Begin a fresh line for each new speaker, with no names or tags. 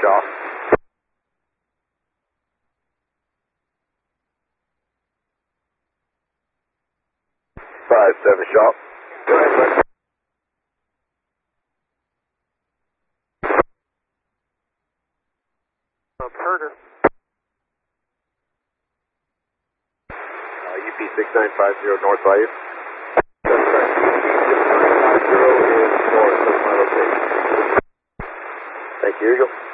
off. 5-7 shop.
Herder.
UP 6950 north value. 6950 is north of my location. Thank you, Eagle.